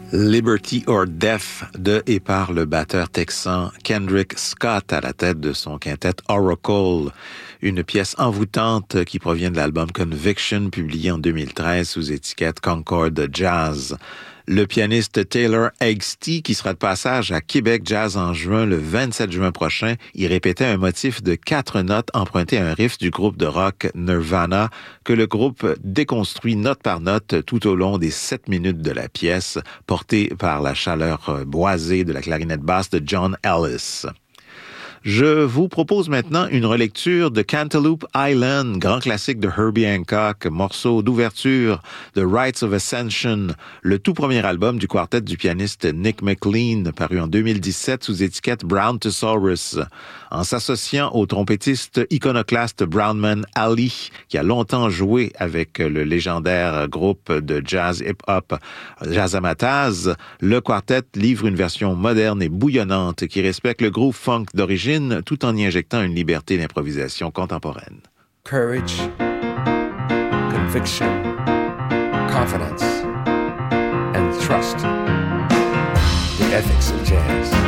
Liberty or Death de et par le batteur texan Kendrick Scott à la tête de son quintet Oracle. Une pièce envoûtante qui provient de l'album Conviction publié en 2013 sous étiquette Concord Jazz. Le pianiste Taylor Eggstey, qui sera de passage à Québec Jazz en juin, le 27 juin prochain, y répétait un motif de 4 notes emprunté à un riff du groupe de rock Nirvana que le groupe déconstruit note par note tout au long des 7 minutes de la pièce, portée par la chaleur boisée de la clarinette basse de John Ellis. Je vous propose maintenant une relecture de Cantaloupe Island, grand classique de Herbie Hancock, morceau d'ouverture de Rites of Ascension, le tout premier album du quartet du pianiste Nick McLean, paru en 2017 sous étiquette Brown Thesaurus. En s'associant au trompettiste iconoclaste Brownman Ali, qui a longtemps joué avec le légendaire groupe de jazz hip-hop Jazzmatazz, le quartet livre une version moderne et bouillonnante qui respecte le groove funk d'origine tout en y injectant une liberté d'improvisation contemporaine. Courage, conviction, confidence, and trust. The ethics of jazz.